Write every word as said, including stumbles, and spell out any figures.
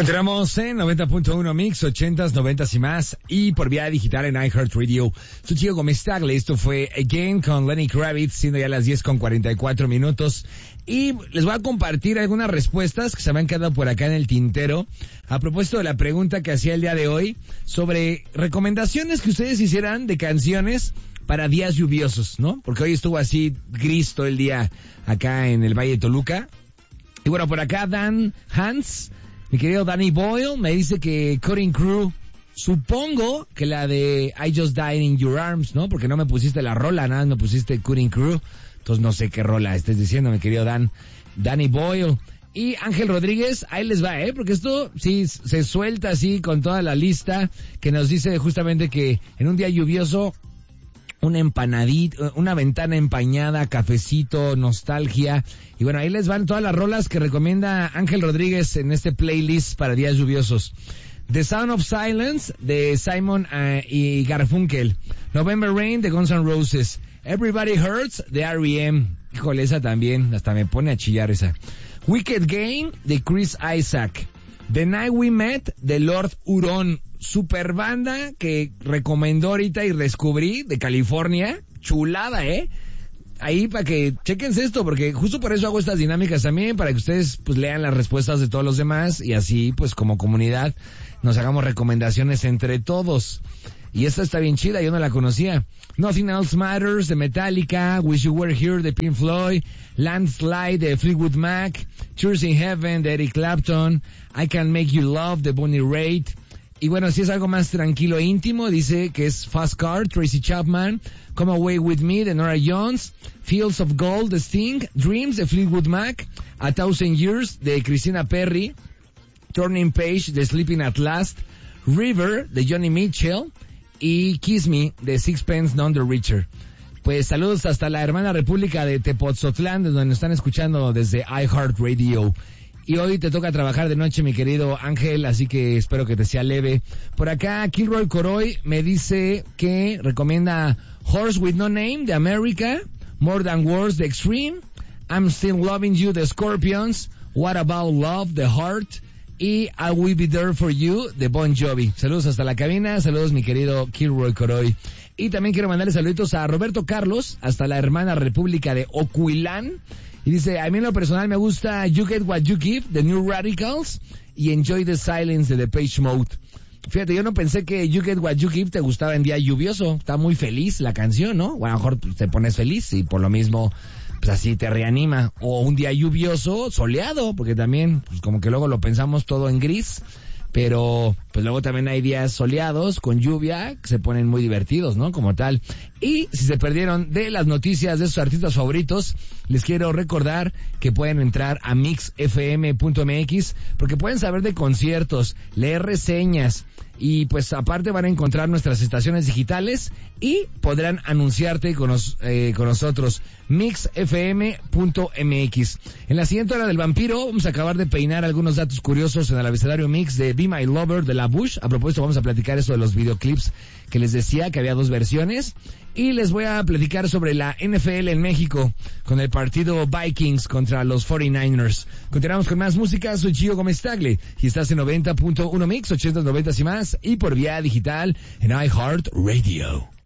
Continuamos en noventa punto uno Mix, ochentas, noventas y más, y por vía digital en iHeartRadio. Su chico Gómez Tagle, esto fue Again con Lenny Kravitz, siendo ya las diez con cuarenta y cuatro minutos. Y les voy a compartir algunas respuestas que se me han quedado por acá en el tintero, a propósito de la pregunta que hacía el día de hoy, sobre recomendaciones que ustedes hicieran de canciones para días lluviosos, ¿no? Porque hoy estuvo así gris todo el día acá en el Valle de Toluca. Y bueno, por acá Dan Hans, mi querido Danny Boyle, me dice que Cutting Crew, supongo que la de I Just Died in Your Arms, ¿no? Porque no me pusiste la rola, nada, me pusiste Cutting Crew. Entonces no sé qué rola estés diciendo, mi querido Dan, Danny Boyle. Y Ángel Rodríguez, ahí les va, ¿eh? Porque esto sí se suelta así con toda la lista que nos dice justamente que en un día lluvioso, una empanadita, una ventana empañada, cafecito, nostalgia. Y bueno, ahí les van todas las rolas que recomienda Ángel Rodríguez en este playlist para días lluviosos. The Sound of Silence de Simon uh, y Garfunkel. November Rain de Guns N' Roses. Everybody Hurts de R E M. Híjole, esa también, hasta me pone a chillar esa. Wicked Game de Chris Isaac. The Night We Met de Lord Huron. Super banda que recomendó ahorita y descubrí de California. Chulada, ¿eh? Ahí para que chequense esto, porque justo por eso hago estas dinámicas también, para que ustedes pues lean las respuestas de todos los demás y así pues como comunidad nos hagamos recomendaciones entre todos. Y esta está bien chida, yo no la conocía. Nothing Else Matters de Metallica, Wish You Were Here de Pink Floyd, Landslide de Fleetwood Mac, Tears in Heaven de Eric Clapton, I Can Make You Love de Bonnie Raitt. Y bueno, si es algo más tranquilo e íntimo, dice que es Fast Car, Tracy Chapman, Come Away With Me de Norah Jones, Fields of Gold de Sting, Dreams de Fleetwood Mac, A Thousand Years de Christina Perri, Turning Page de Sleeping at Last, River de Johnny Mitchell y Kiss Me de Sixpence None the Richer. Pues saludos hasta la hermana república de Tepoztlán, donde nos están escuchando desde iHeartRadio. Y hoy te toca trabajar de noche, mi querido Ángel, así que espero que te sea leve. Por acá, Kilroy Coroy me dice que recomienda Horse With No Name de America, More Than Words de Extreme, I'm Still Loving You de Scorpions, What About Love de Heart y I Will Be There For You de Bon Jovi. Saludos hasta la cabina, saludos mi querido Kilroy Coroy. Y también quiero mandarle saluditos a Roberto Carlos, hasta la hermana república de Ocuilán. Y dice, a mí en lo personal me gusta You Get What You Give de New Radicals y Enjoy the Silence de Depeche Mode. Fíjate, yo no pensé que You Get What You Give te gustaba en día lluvioso. Está muy feliz la canción, ¿no? O a lo mejor te pones feliz y por lo mismo, pues así te reanima. O un día lluvioso, soleado, porque también, pues como que luego lo pensamos todo en gris. Pero, pues luego también hay días soleados, con lluvia, que se ponen muy divertidos, ¿no? Como tal. Y si se perdieron de las noticias de sus artistas favoritos, les quiero recordar que pueden entrar a mix f m punto m x, porque pueden saber de conciertos, leer reseñas, y pues aparte van a encontrar nuestras estaciones digitales y podrán anunciarte con, nos, eh, con nosotros. mix f m punto m x. En la siguiente hora del vampiro vamos a acabar de peinar algunos datos curiosos en el abecedario mix de Be My Lover de La Bush. A propósito, vamos a platicar eso de los videoclips que les decía que había dos versiones. Y les voy a platicar sobre la N F L en México con el partido Vikings contra los cuarenta y nueve ers. Continuamos con más música. Soy Gio Gómez Tagle y estás en noventa punto uno Mix, ochenta, noventa y más, y por vía digital en iHeartRadio.